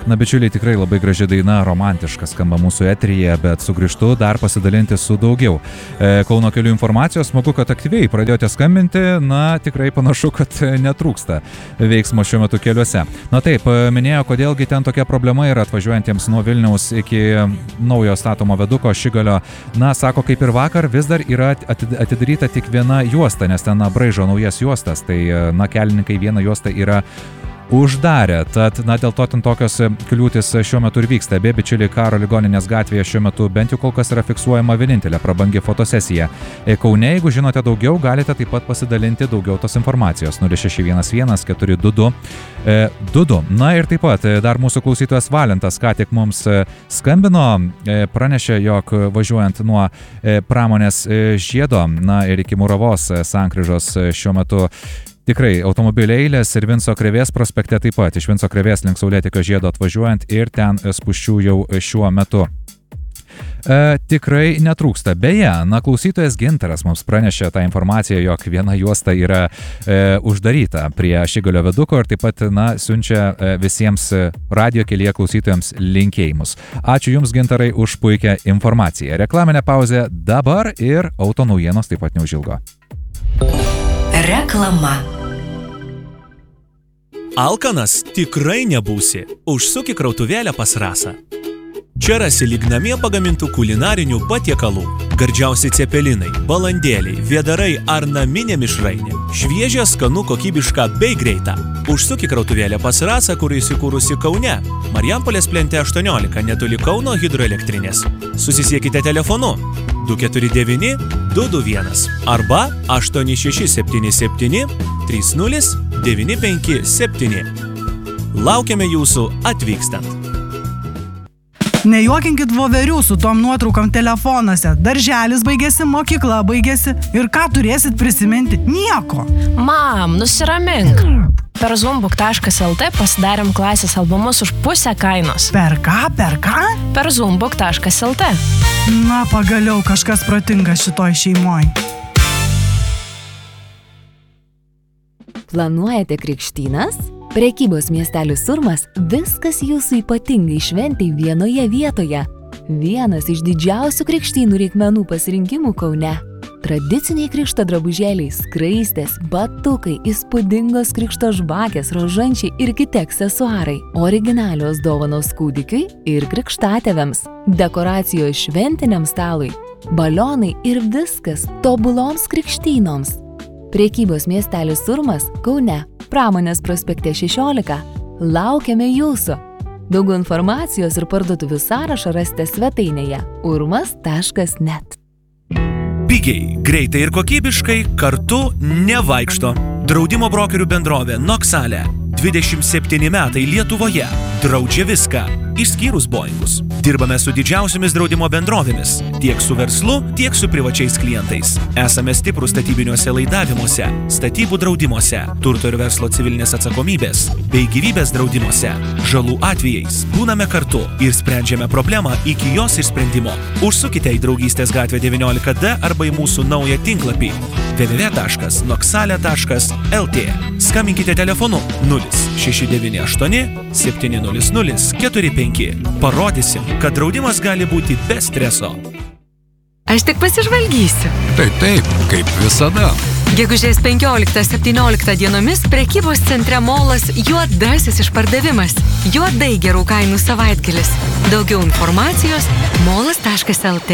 Na, bičiuliai, tikrai labai graži daina, romantiška skamba mūsų eteryje, bet sugrįžtu dar pasidalinti su daugiau Kauno kelių informacijos. Smagu, kad aktyviai pradėjote skambinti, na, tikrai panašu, kad netrūksta veiksmo šiuo metu keliuose. Na taip, minėjo, kodėlgi ten tokia problema yra atvažiuojantiems nuo Vilniaus iki naujo statomo viaduko Šigalio. Na, sako, kaip ir vakar, vis dar yra atidaryta tik viena juosta, nes ten braižo naujas juostas, tai, na, kelininkai vieną juostą yra uždarę. Tad, na, dėl to ten tokios kliūtis šiuo metu ir vyksta. Be bičiuliai, Karo ligoninės gatvėje šiuo metu bent jau kol kas yra fiksuojama vienintelė prabangi fotosesija. Kaune, jeigu žinote daugiau, galite taip pat pasidalinti daugiau tos informacijos. 0611 422 22. Na ir taip pat dar mūsų klausytojas Valentas ką tik mums skambino, pranešė, jog važiuojant nuo Pramonės žiedo, na ir iki Muravos sankryžos šiuo metu tikrai automobilių eilės ir Vinco Krėvės prospekte taip pat. Iš Vinco Krėvės link Saulėtekio žiedo atvažiuojant ir ten spūsčių jau šiuo metu. Tikrai netrūksta. Beje, na, klausytojas Gintaras mums pranešė tą informaciją, jog viena juosta yra uždaryta prie Šigalio viaduko ir taip pat, na, siunčia visiems radio kelyje klausytojams linkėjimus. Ačiū Jums, Gintarai, už puikią informaciją. Reklaminė pauzė dabar ir auto naujienos taip pat neužilgo. Reklama. Alkanas tikrai nebūsi. Užsuk į krautuvėlę pas Rasą. Čia rasi lyg namie pagamintų kulinarinių patiekalų. Gardžiausi cepelinai, balandėliai, vėdarai ar naminė mišrainė. Šviežia, skanu, kokybiška bei greita. Užsuk į krautuvėlę pas Rasą, kur įsikūrusi Kaune. Marijampolės plente 18, netoli Kauno hidroelektrinės. Susisiekite telefonu 249 221 arba 8677 30 957. Laukiame jūsų atvykstant. Nejuokinkit voverių su tom nuotraukom telefonuose. Darželis baigėsi, mokykla baigėsi ir ką turėsit prisiminti? Nieko. Mam, nusiramink. Per zoombook.lt pasidarėm klasės albumus už pusę kainos. Per ką? Per zoombook.lt. Na, pagaliau kažkas protingas šitoj šeimoj. Planuojate krikštynas? Prekybos miestelis Urmas viskas jūsų ypatingai šventei vienoje vietoje. Vienas iš didžiausių krikštynų reikmenų pasirinkimų Kaune. Tradiciniai krikšto drabužėliai, skraistės, batukai, įspūdingos krikšto žvakės, rožančiai ir kiti aksesuarai. Originalios dovanos kūdikiui ir krikštatėviams. Dekoracijos šventiniam stalui. Balionai ir viskas tobuloms krikštynoms. Prekybos miestelis Urmas Kaune. Pramonės prospekte 16. Laukiame jūsų. Daugiau informacijos ir parduotuvių sąrašą rasite svetainėje urmas.net. Pigiai, greitai ir kokybiškai kartu nevaikšto. Draudimo brokerių bendrovė Noxale. 27 metai Lietuvoje. Draudžia viską, išskyrus Boeingus. Dirbame su didžiausiomis draudimo bendrovėmis, tiek su verslu, tiek su privačiais klientais. Esame stiprūs statybiniuose laidavimuose, statybų draudimuose, turto ir verslo civilinės atsakomybės bei gyvybės draudimuose. Žalų atvejais būname kartu ir sprendžiame problemą iki jos išsprendimo. Užsukite į Draugystės gatvę 19D arba į mūsų naują tinklapį www.noxale.lt. Skambinkite telefonu 0698 700 45. Parodysim, kad draudimas gali būti be streso. Aš tik pasižvalgysiu. Taip, kaip visada. Gegužės 15-17 dienomis prekybos centre Molas juodasis išpardavimas. Juodai gerų kainų savaitgalis. Daugiau informacijos molas.lt.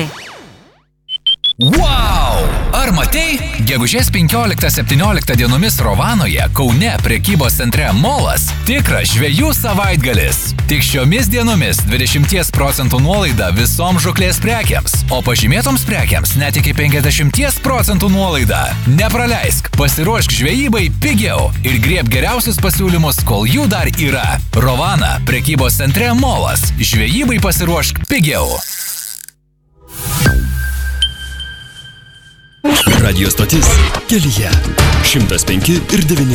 Wow! Ar matei? Gegužės 15-17 dienomis Rovanoje, Kaune, prekybos centre Molas tikras žvejų savaitgalis. Tik šiomis dienomis 20% nuolaida visoms žuklės prekiams, o pažymėtoms prekiams net iki 50% nuolaida. Nepraleisk, pasiruošk žvejybai pigiau ir grieb geriausius pasiūlymus, kol jų dar yra. Rovana, prekybos centre Molas. Žvejybai pasiruošk pigiau. Radio stotis kelyje 105 ir 9.